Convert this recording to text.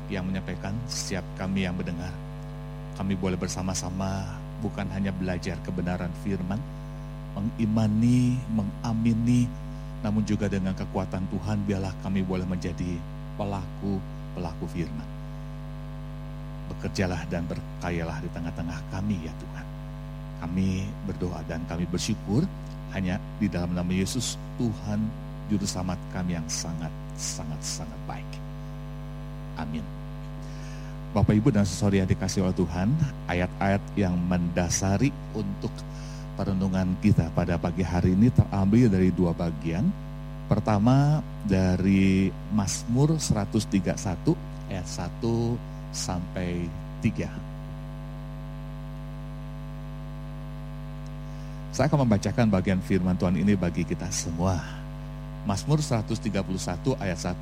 baik yang menyampaikan, setiap kami yang mendengar. Kami boleh bersama-sama bukan hanya belajar kebenaran firman, mengimani, mengamini, namun juga dengan kekuatan Tuhan biarlah kami boleh menjadi pelaku firman. Bekerjalah dan berkayalah di tengah-tengah kami ya Tuhan. Kami berdoa dan kami bersyukur hanya di dalam nama Yesus, Tuhan Juru Selamat kami yang sangat baik. Amin. Bapak Ibu dan saudari yang dikasihi oleh Tuhan, ayat-ayat yang mendasari untuk perenungan kita pada pagi hari ini terambil dari dua bagian. Pertama dari Mazmur 131 ayat 1 sampai 3. Saya akan membacakan bagian firman Tuhan ini bagi kita semua. Mazmur 131 ayat 1